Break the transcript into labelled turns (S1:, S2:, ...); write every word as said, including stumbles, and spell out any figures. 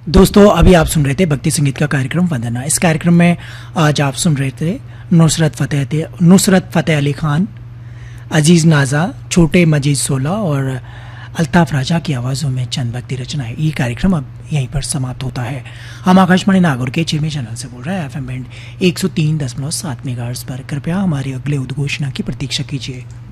S1: दोस्तों अभी आप सुन रहे थे भक्ति संगीत का कार्यक्रम वंदना। इस कार्यक्रम में आज आप सुन रहे थे नुसरत फतेह नुसरत फतेह अली खान, अजीज नाजा, छोटे मजीद सोला और अल्ताफ राजा की आवाज़ों में चंद भक्ति रचनाएं। ये कार्यक्रम अब यहीं पर समाप्त होता है। हम आकाशवाणी नागौर के चिरमी चैनल से बोल रहे हैं, एफ एम बैंड एक सौ तीन दशमलव सात मेगाहर्ट्ज़ पर। कृपया हमारी अगले उद्घोषणा की प्रतीक्षा कीजिए।